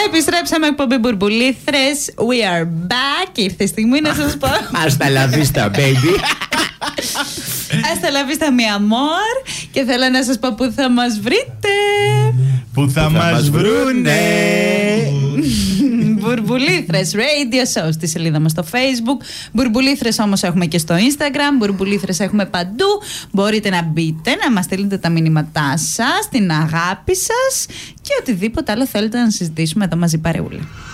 Επιστρέψαμε εκπομπή Μπουρμπουλήθρες. We are back. Ήρθε η στιγμή να σας πω. Hasta la vista, baby. Hasta la vista, mi amor. Και θέλω να σας πω που θα μας βρείτε. Που θα μας βρούνε. Μπουρμπουλήθρες Radio Show στη σελίδα μας στο Facebook. Μπουρμπουλήθρες όμως έχουμε και στο Instagram. Μπουρμπουλήθρες έχουμε παντού. Μπορείτε να μπείτε, να μας στείλετε τα μηνύματά σας, την αγάπη σας και οτιδήποτε άλλο θέλετε να συζητήσουμε εδώ μαζί παρεούλα.